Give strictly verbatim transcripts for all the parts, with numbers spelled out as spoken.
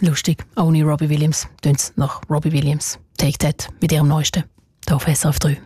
Lustig, ohne Robbie Williams tönt es nach Robbie Williams. Take That mit ihrem Neuesten, hier auf S R F drei.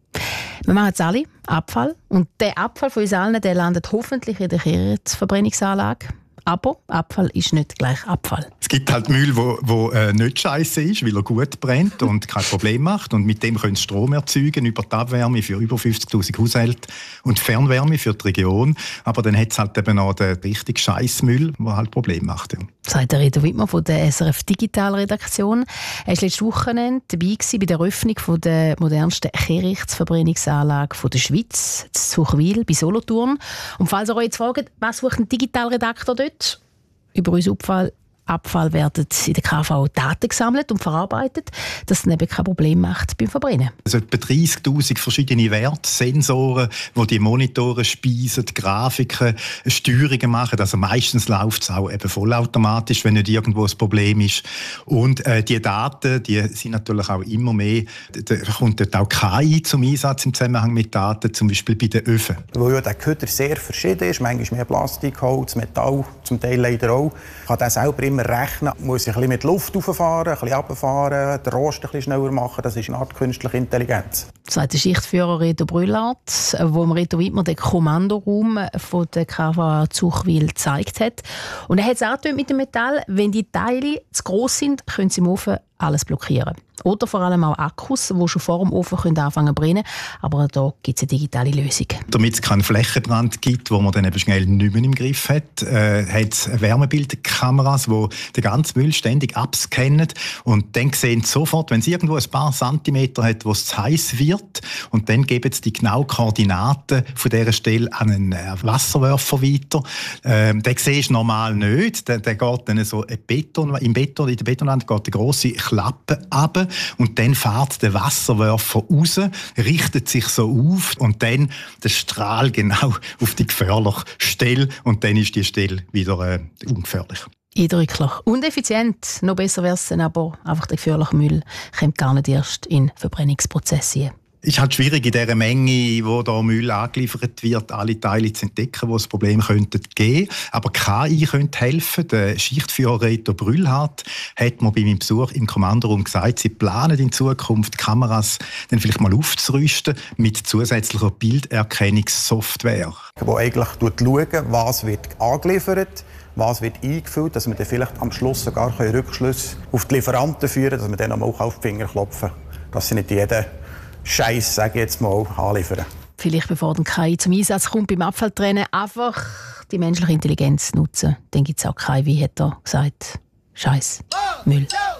Wir machen es alle, Abfall. Und der Abfall von uns allen, der landet hoffentlich in der Kehrichtverbrennungsanlage. Aber Abfall ist nicht gleich Abfall. Es gibt halt Müll, wo, wo äh, nicht scheiße ist, weil er gut brennt und kein Problem macht. Und mit dem können sie Strom erzeugen über die Abwärme für über fünfzigtausend Haushalte und Fernwärme für die Region. Aber dann hat es halt eben auch den richtigen Scheissmüll, der halt Probleme macht. Ja. Sagt der Reto Wittmer von der S R F Digitalredaktion. Er war letztes Wochenende dabei bei der Eröffnung von der modernsten Kehrichtverbrennungsanlage der Schweiz, in Zuchwil bei Solothurn. Und falls ihr euch jetzt fragt, was sucht ein Digitalredakteur dort? Über unseren Abfall, Abfall werden in der K V Daten gesammelt und verarbeitet, dass es eben kein Problem macht beim Verbrennen. Es hat etwa dreissigtausend verschiedene Werte, Sensoren, die die Monitore speisen, Grafiken, Steuerungen machen. Also meistens läuft es auch eben vollautomatisch, wenn nicht irgendwo ein Problem ist. Und äh, die Daten, die sind natürlich auch immer mehr, da kommt dort auch K I zum Einsatz im Zusammenhang mit Daten, zum Beispiel bei den Öfen. Weil ja der Köder sehr verschieden ist, manchmal mehr Plastik, Holz, Metall, zum Teil leider auch, kann der selber immer rechnen, muss ich ein bisschen mit Luft rauffahren, ein bisschen runterfahren, den Rost ein bisschen schneller machen. Das ist eine Art künstliche Intelligenz. Sagt der Schichtführer Reto Brüllart, wo Reto Wittmer den Kommandoraum von der K V Zuchwil gezeigt hat. Und er hat es angetönt mit dem Metall, wenn die Teile zu gross sind, können sie im Ofen alles blockieren. Oder vor allem auch Akkus, die schon vor dem Ofen können anfangen zu brennen. Aber da gibt es eine digitale Lösung. Damit es keinen Flächenbrand gibt, wo man dann eben schnell nicht mehr im Griff hat, äh, hat es Wärmebildkameras, die den ganzen Müll ständig abscannen. Und dann sehen sie sofort, wenn es irgendwo ein paar Zentimeter hat, wo es zu heiß wird. Und dann geben sie die genauen Koordinaten von dieser Stelle an einen Wasserwerfer weiter. Ähm, den siehst du normal nicht. Der, der geht dann so ein Beton, im Beton, in der Betonwand geht eine grosse Klappe runter. Und dann fährt der Wasserwerfer raus, richtet sich so auf und dann der Strahl genau auf die gefährliche Stelle und dann ist die Stelle wieder äh, ungefährlich. Eindrücklich und effizient. Noch besser wäre es dann aber, einfach der gefährliche Müll kommt gar nicht erst in Verbrennungsprozesse. Es ist halt schwierig, in dieser Menge, wo da Müll angeliefert wird, alle Teile zu entdecken, die das Problem könnten geben. Aber K I könnte helfen. Der Schichtführer Reto Brüllart hat mir bei meinem Besuch im Kommandoraum gesagt, sie planen in Zukunft Kameras dann vielleicht mal aufzurüsten mit zusätzlicher Bilderkennungssoftware. Wo eigentlich schaut, was wird angeliefert, was wird eingefüllt, dass wir dann vielleicht am Schluss sogar Rückschlüsse auf die Lieferanten führen können, dass wir dann auch auf die Finger klopfen, dass sie nicht jeden Scheiß, sage ich jetzt mal, anliefern. Vielleicht bevor der K I zum Einsatz kommt beim Abfalltrennen, einfach die menschliche Intelligenz nutzen. Dann gibt es auch K I, wie hat er gesagt, Scheiß, Müll.